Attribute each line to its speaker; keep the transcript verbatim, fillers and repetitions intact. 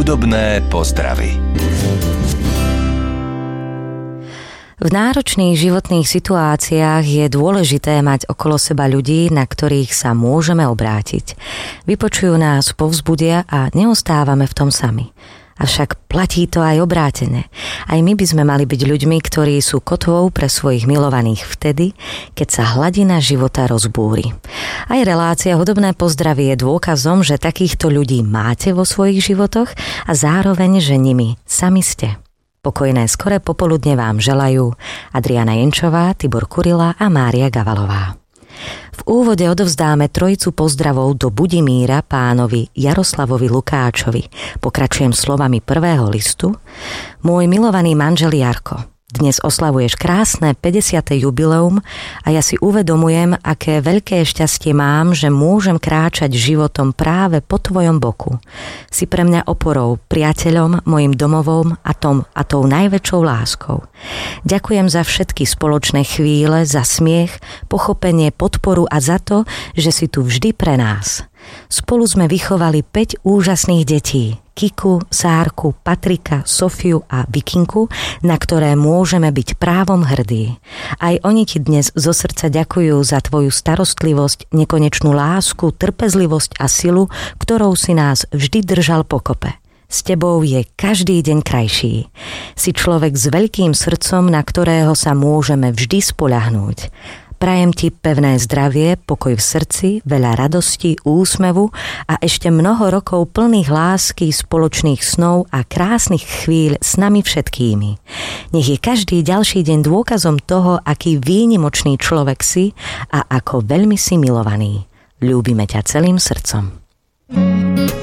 Speaker 1: Hudobné pozdravy.
Speaker 2: V náročných životných situáciách je dôležité mať okolo seba ľudí, na ktorých sa môžeme obrátiť. Vypočujú nás, povzbudia a neostávame v tom sami. Avšak platí to aj obrátene. Aj my by sme mali byť ľuďmi, ktorí sú kotvou pre svojich milovaných vtedy, keď sa hladina života rozbúri. Aj relácia Hudobné pozdravy je dôkazom, že takýchto ľudí máte vo svojich životoch a zároveň, že nimi sami ste. Pokojné skoré popoludne vám želajú Adriana Jenčová, Tibor Kurila a Mária Gavalová. V úvode odovzdáme trojicu pozdravov do Budimíra pánovi Jaroslavovi Lukáčovi. Pokračujem slovami prvého listu. Môj milovaný manžel Jarko, dnes oslavuješ krásne pädesiate jubileum a ja si uvedomujem, aké veľké šťastie mám, že môžem kráčať životom práve po tvojom boku. Si pre mňa oporou, priateľom, mojim domovom a, tom, a tou najväčšou láskou. Ďakujem za všetky spoločné chvíle, za smiech, pochopenie, podporu a za to, že si tu vždy pre nás. Spolu sme vychovali päť úžasných detí. Kiku, Sárku, Patrika, Sofiu a Vikinku, na ktoré môžeme byť právom hrdí. Aj oni ti dnes zo srdca ďakujú za tvoju starostlivosť, nekonečnú lásku, trpezlivosť a silu, ktorou si nás vždy držal pokope. S tebou je každý deň krajší. Si človek s veľkým srdcom, na ktorého sa môžeme vždy spoľahnúť. Prajem ti pevné zdravie, pokoj v srdci, veľa radosti, úsmevu a ešte mnoho rokov plných lásky, spoločných snov a krásnych chvíľ s nami všetkými. Nech je každý ďalší deň dôkazom toho, aký výnimočný človek si a ako veľmi si milovaný. Ľúbime ťa celým srdcom.